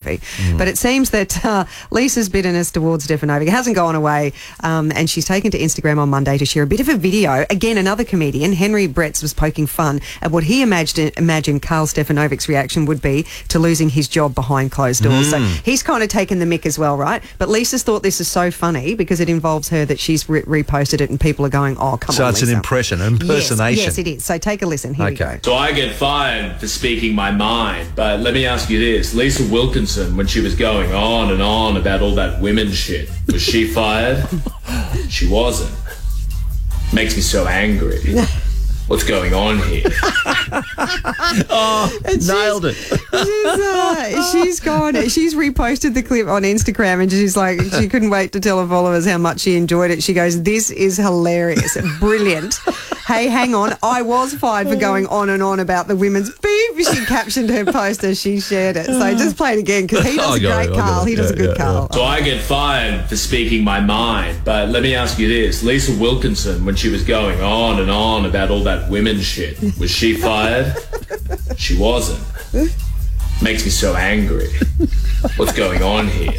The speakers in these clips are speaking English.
movie. But it seems that Lisa's bitterness towards Stefanovic hasn't gone away, and she's taken to Instagram on Monday to share a bit of a video. Again, another comedian, Henry Bretz, was poking fun at what he imagined Karl Stefanovic's reaction would be to losing his job behind closed doors. So he's kind of taken the mick as well, right? But Lisa's thought this is so funny because it involves her that she's reposted it and people are going, oh, come on, So it's Lisa. an impersonation. Yes, it is. So take a listen. Here we go. So I get fired for speaking my mind, but let me ask you this. Lisa Wilkinson, when she was going on and on about all that women shit, was she fired? She wasn't. Makes me so angry. What's going on here? Nailed it. She's reposted the clip on Instagram and she's like, she couldn't wait to tell her followers how much she enjoyed it. She goes, this is hilarious. Brilliant. Hey, hang on. I was fired for going on and on about the women's beef. She captioned her post as she shared it. So just play it again because he does a great Karl. He does a good Karl. So I get fired for speaking my mind, but let me ask you this. Lisa Wilkinson, when she was going on and on about all that women shit, was she fired? She wasn't. Makes me so angry. What's going on here?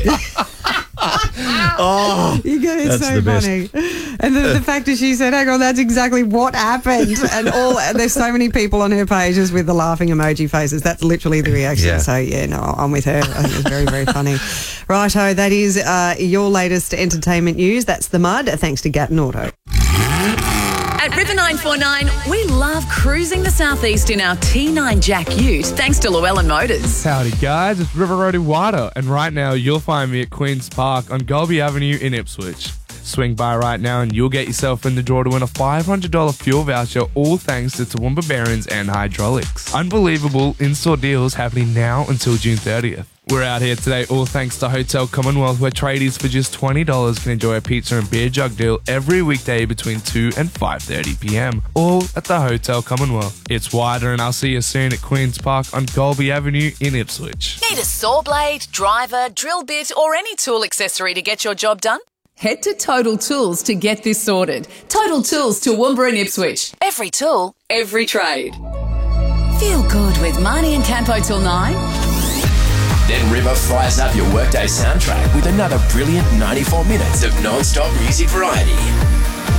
You get it, so funny. And the fact that she said, hang on, that's exactly what happened. And there's so many people on her pages with the laughing emoji faces. That's literally the reaction. Yeah. So, yeah, no, I'm with her. I think it's very, very funny. Righto, that is your latest entertainment news. That's The Mud, thanks to Gatton Auto. At River 949, we love cruising the southeast in our T9 Jack Ute, thanks to Llewellyn Motors. Howdy guys, it's River Road Iwata, and right now you'll find me at Queen's Park on Golby Avenue in Ipswich. Swing by right now and you'll get yourself in the draw to win a $500 fuel voucher, all thanks to Toowoomba Bearings and Hydraulics. Unbelievable in-store deals happening now until June 30th. We're out here today all thanks to Hotel Commonwealth, where tradies for just $20 can enjoy a pizza and beer jug deal every weekday between 2 and 5:30 p.m. All at the Hotel Commonwealth. It's wider, and I'll see you soon at Queen's Park on Golby Avenue in Ipswich. Need a saw blade, driver, drill bit or any tool accessory to get your job done? Head to Total Tools to get this sorted. Total Tools, Toowoomba and Ipswich. Every tool, every trade. Feel good with Marnie and Campo till 9. Then River fires up your workday soundtrack with another brilliant 94 minutes of non-stop music variety.